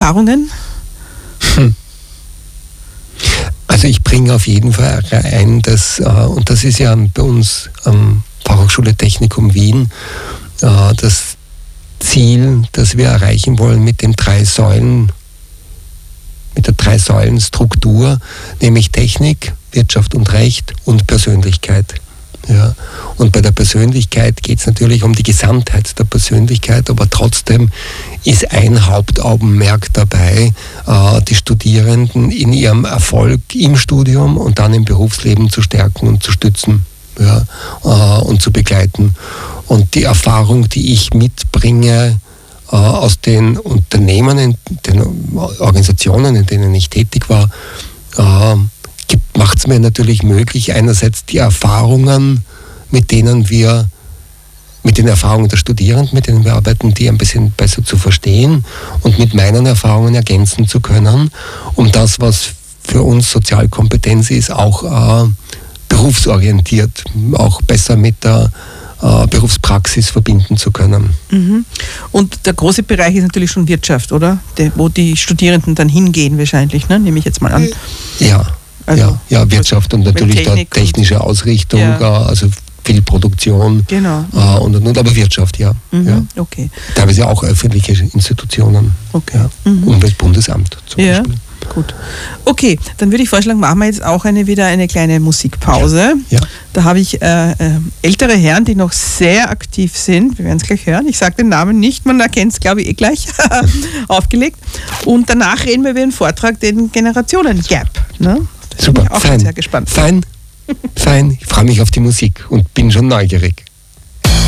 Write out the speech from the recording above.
Erfahrungen? Also ich bringe auf jeden Fall ein, dass, und das ist ja bei uns am Fachhochschule Technikum Wien, das Ziel, das wir erreichen wollen mit der 3-Säulen-Struktur, nämlich Technik, Wirtschaft und Recht und Persönlichkeit. Ja. Und bei der Persönlichkeit geht es natürlich um die Gesamtheit der Persönlichkeit, aber trotzdem ist ein Hauptaugenmerk dabei, die Studierenden in ihrem Erfolg im Studium und dann im Berufsleben zu stärken und zu stützen, ja, und zu begleiten. Und die Erfahrung, die ich mitbringe aus den Unternehmen, in den Organisationen, in denen ich tätig war, macht es mir natürlich möglich, einerseits die Erfahrungen, mit den Erfahrungen der Studierenden, mit denen wir arbeiten, die ein bisschen besser zu verstehen und mit meinen Erfahrungen ergänzen zu können, um das, was für uns Sozialkompetenz ist, auch berufsorientiert, auch besser mit der Berufspraxis verbinden zu können. Mhm. Und der große Bereich ist natürlich schon Wirtschaft, oder? Wo die Studierenden dann hingehen wahrscheinlich, ne? Nehme ich jetzt mal an. Ja. Also, Wirtschaft und natürlich da technische Ausrichtung, also viel Produktion, genau. und aber Wirtschaft, ja. Mhm, ja. Okay. Teilweise auch öffentliche Institutionen, okay. Ja. Umweltbundesamt zum Beispiel. Gut. Okay, dann würde ich vorschlagen, machen wir jetzt auch wieder eine kleine Musikpause. Ja. Da habe ich ältere Herren, die noch sehr aktiv sind. Wir werden es gleich hören. Ich sage den Namen nicht, man erkennt es, glaube ich, gleich aufgelegt. Und danach reden wir über den Vortrag, den Generationen-Gap. Ne? Super, bin ich auch fein. sehr gespannt. Fein. Ich freue mich auf die Musik und bin schon neugierig.